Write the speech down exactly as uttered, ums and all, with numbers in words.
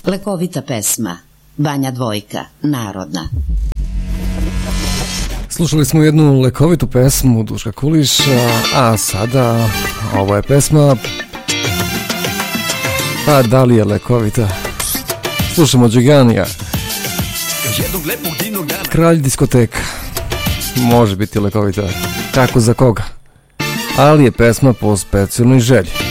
Lekovita pesma, Banja Dvojka, narodna. Slušali smo jednu lekovitu pesmu Duška Kuliša, a sada ovo je pesma, pa da li je lekovita? Slušamo Džiganija, kralj diskoteka. Može biti lekovita, kako za koga, ali je pesma po specijalnoj želji.